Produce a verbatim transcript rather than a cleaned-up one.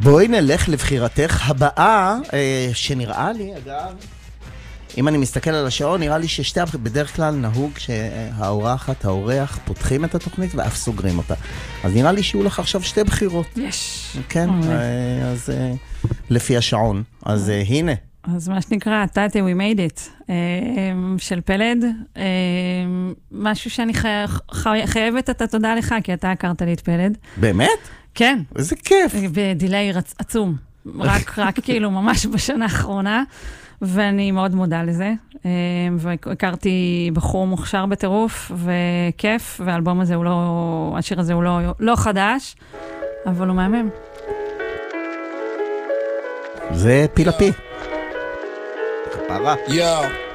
בואי נלך לבחירתך הבאה, שנראה לי, אגב, אם אני מסתכל על השעון, נראה לי ששתי, בדרך כלל נהוג שהאורחת, האורח, פותחים את התוכנית ואף סוגרים אותה. אז נראה לי שיהיו לך עכשיו שתי בחירות. יש. כן, אז לפי השעון. אז הנה. אז מה שנקרא, תתי, we made it, של פלד. משהו שאני חייבת את התודה לך, כי אתה הכרת לי את פלד. באמת? כן. איזה כיף. בדילי עצום. רק, רק כאילו ממש בשנה האחרונה. ואני מאוד מודה לזה, והכרתי בחור מוכשר בטירוף, וכיף, והאלבום הזה הוא לא, השיר הזה הוא לא, לא חדש, אבל הוא מהמם. זה פי לפי. כפרה. יאו.